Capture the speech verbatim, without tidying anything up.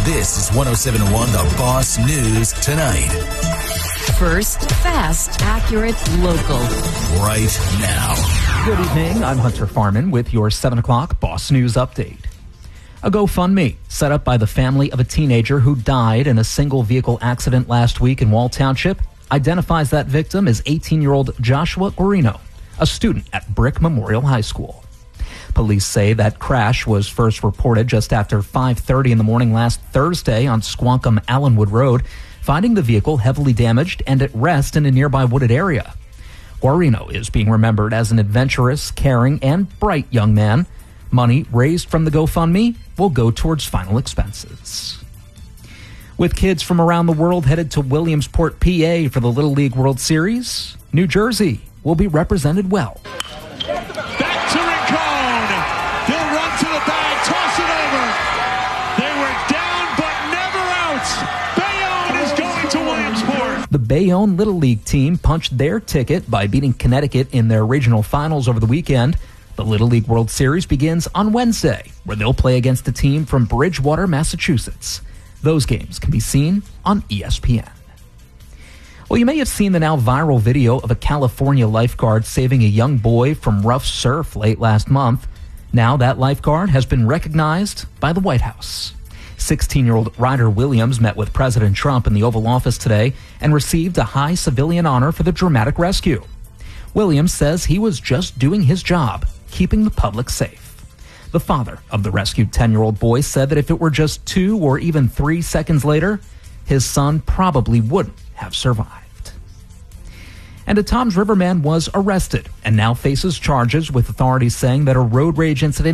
This is one oh seven point one The Boss News Tonight. First, fast, accurate, local. Right now. Good evening. I'm Hunter Farman with your seven o'clock Boss News Update. A GoFundMe set up by the family of a teenager who died in a single vehicle accident last week in Wall Township identifies that victim as eighteen-year-old Joshua Guarino, a student at Brick Memorial High School. Police say that crash was first reported just after five thirty in the morning last Thursday on Squonkam Allenwood Road, finding the vehicle heavily damaged and at rest in a nearby wooded area. Guarino is being remembered as an adventurous, caring, and bright young man. Money raised from the GoFundMe will go towards final expenses. With kids from around the world headed to Williamsport, P A for the Little League World Series, New Jersey will be represented well. Back to Rincon. He'll run to the bag, toss it over. They were down but never out. Bayonne is going to Williamsport. The Bayonne Little League team punched their ticket by beating Connecticut in their regional finals over the weekend. The Little League World Series begins on Wednesday, where they'll play against a team from Bridgewater, Massachusetts. Those games can be seen on E S P N. Well, you may have seen the now viral video of a California lifeguard saving a young boy from rough surf late last month. Now that lifeguard has been recognized by the White House. sixteen-year-old Ryder Williams met with President Trump in the Oval Office today and received a high civilian honor for the dramatic rescue. Williams says he was just doing his job, keeping the public safe. The father of the rescued ten-year-old boy said that if it were just two or even three seconds later, his son probably wouldn't have survived. And a Toms River man was arrested and now faces charges, with authorities saying that a road rage incident